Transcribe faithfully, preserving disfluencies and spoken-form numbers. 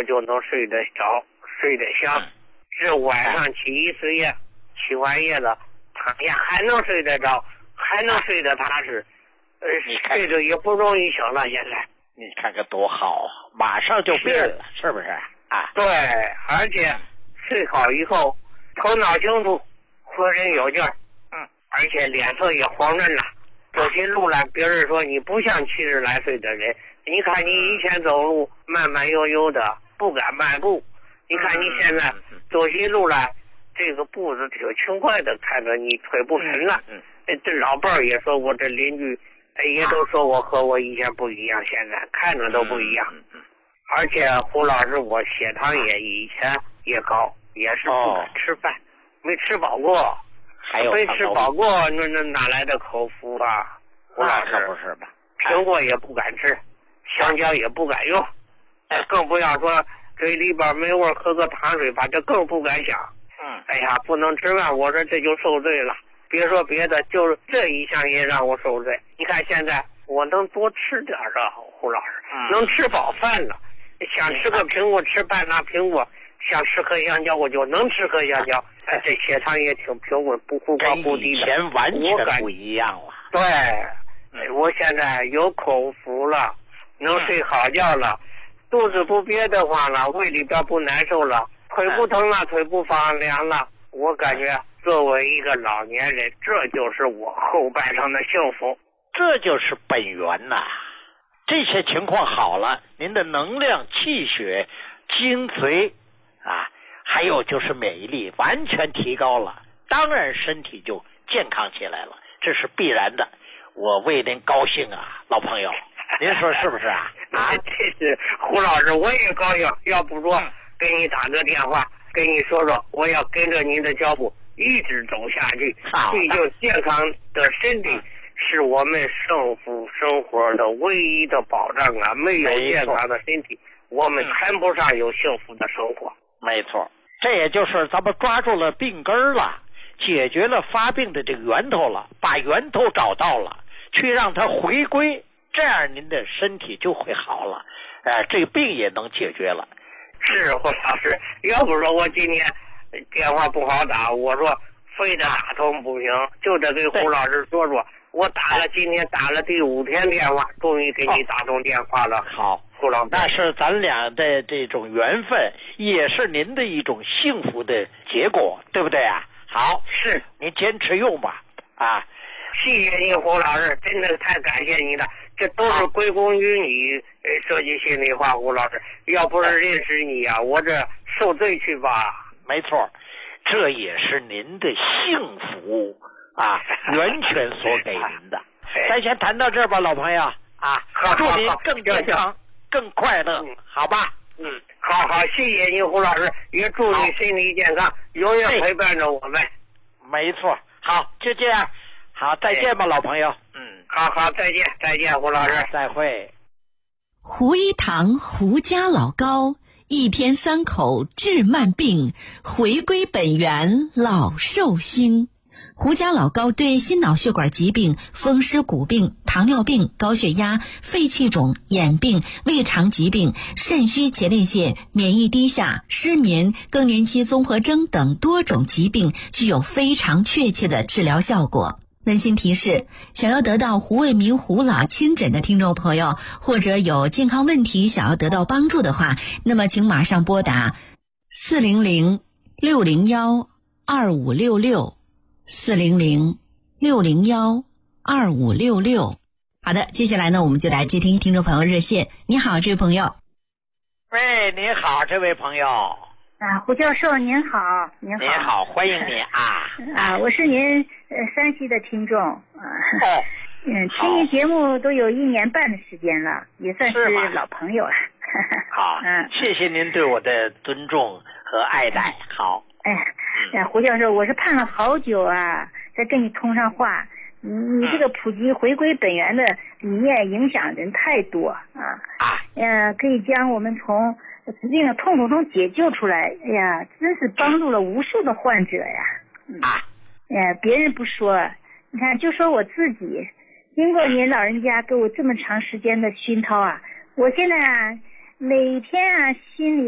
我就能睡得着，睡得香。是晚上起一次夜，起完夜了，躺下还能睡得着，还能睡得踏实，呃，睡着也不容易醒了。现在你看看多好，马上就变了，是, 是不是啊？ 对，而且睡好以后，头脑清楚，浑身有劲儿，嗯，而且脸色也红润了。走起路来，别人说你不像七十来岁的人。你看你以前走路慢慢悠悠的，不敢迈步。你看你现在走起路来，这个步子挺轻快的，看着你腿不沉了。嗯，这老伴儿也说过，这邻居也都说我和我以前不一样，现在看着都不一样。而且胡老师，我血糖也以前也高，也是不敢吃饭，没吃饱过。 还有没吃饱过，那那哪来的口福啊？胡老师， 可不是吧？ 苹果也不敢吃，香蕉也不敢用，哎，更不要说嘴里边没味，喝个糖水吧，这更不敢想。嗯，哎呀，不能吃饭，我说这就受罪了。别说别的，就是这一项也让我受罪。你看现在我能多吃点啊，胡老师，嗯、能吃饱饭了。想吃个苹果，吃半拉苹果。想吃颗香蕉，我就能吃颗香蕉，哎，这血糖也挺平稳，不忽高忽低的， 以前完全不一样了。 对，嗯、我现在有口福了，能睡好觉了，嗯、肚子不憋得慌了，胃里边不难受了，腿不疼了，嗯、腿不发凉了。我感觉作为一个老年人，这就是我后半生的幸福， 这就是本源呐、啊。这些情况好了，您的能量、气血、精髓。啊，还有就是免疫力完全提高了，当然身体就健康起来了，这是必然的。我为您高兴啊，老朋友，您说是不是啊？啊， 这是胡老师，我也高兴。要不说给你打个电话，跟你说说，我要跟着您的脚步一直走下去。毕竟健康的身体是我们幸福生活的唯一的保障啊！没有健康的身体，我们谈不上有幸福的生活。 没错，这也就是咱们抓住了病根了，解决了发病的这个源头了，把源头找到了，去让它回归，这样您的身体就会好了，呃，这个病也能解决了。 是胡老师，要不说我今天电话不好打，我说非得打通不行，就得给胡老师说说。我打了今天打了第五天电话，终于给你打通电话了。 好。那是咱俩的这种缘分，也是您的一种幸福的结果，对不对啊？好， 是您坚持用吧，啊！ 谢谢你，胡老师，真的太感谢你了，这都是归功于你说句心里话，胡老师，要不是认识你啊，我这受罪去吧。 没错，这也是您的幸福啊，源泉所给您的。咱先谈到这儿吧，老朋友啊，祝您更健康。更快乐，嗯、好吧？ 嗯，好好，谢谢您，胡老师，也祝你身体健康，永远陪伴着我们。 没错，好，就这样，好，再见吧，老朋友。 嗯，好好，再见，再见，胡老师， 再会。 胡一堂胡家老高，一天三口治慢病，回归本源老寿星。胡家老高对心脑血管疾病、风湿骨病、糖尿病、高血压、肺气肿、眼病、胃肠疾病、肾虚前列腺、免疫低下、失眠、更年期综合征等多种疾病具有非常确切的治疗效果。温馨提示，想要得到胡卫民胡老亲诊的听众朋友，或者有健康问题想要得到帮助的话，那么请马上拨打四零零六零幺二五六六四零零六零幺二五六六。好的，接下来呢，我们就来接听听众朋友热线。你好，这位朋友。 喂，你好，这位朋友。 啊，胡教授您好，您好。 您好，欢迎你啊。 啊，我是您呃山西的听众啊。哦。嗯，听您节目都有一年半的时间了，也算是老朋友了。 好，嗯，谢谢您对我的尊重和爱戴。好。 哎呀，哎，胡教授，我是盼了好久啊，才跟你通上话。你你这个普及回归本源的理念影响人太多啊啊，嗯、呃，可以将我们从疾病的痛苦中解救出来。哎呀，真是帮助了无数的患者呀！嗯、啊，哎，别人不说，你看，就说我自己，经过您老人家给我这么长时间的熏陶啊，我现在啊，每天啊心里。